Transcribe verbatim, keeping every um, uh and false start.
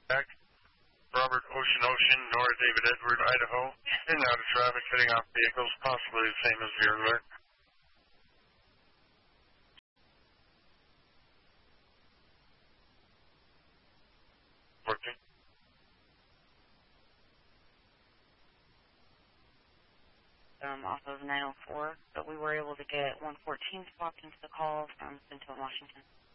Back. Robert Ocean Ocean, Nora David Edward, Idaho. In and out of traffic, heading off vehicles, possibly the same as your alert. fourteen. Um, off of nine oh four, but we were able to get one fourteen swapped into the call from Central Washington.